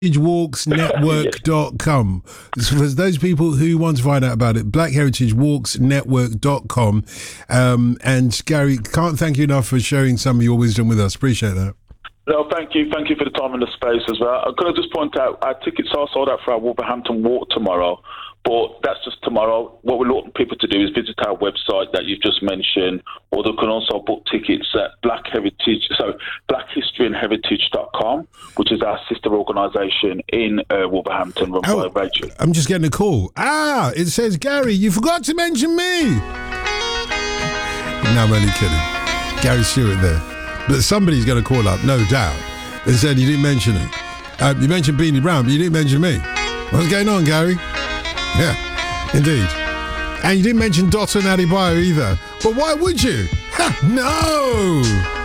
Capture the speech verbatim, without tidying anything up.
walks network dot com. For those people who want to find out about it, black heritage walks network dot com. Um, and Gary, can't thank you enough for sharing some of your wisdom with us. Appreciate that. No, thank you. Thank you for the time and the space as well. I'm going to just point out, our tickets are sold out for our Wolverhampton walk tomorrow, but that's just tomorrow. What we want people to do is visit our website that you've just mentioned, or they can also book tickets at Black Heritage, so black history and heritage dot com, which is our sister organisation in uh, Wolverhampton, run oh, by Rachel. I'm just getting a call. Ah, it says, Gary, you forgot to mention me. No, I'm only kidding. Gary Stewart there. But somebody's going to call up, no doubt, and said you didn't mention it. Uh, you mentioned Beanie Brown, but you didn't mention me. What's going on, Gary? Yeah, indeed. And you didn't mention Dotun Adebayo either. But why would you? Ha, no!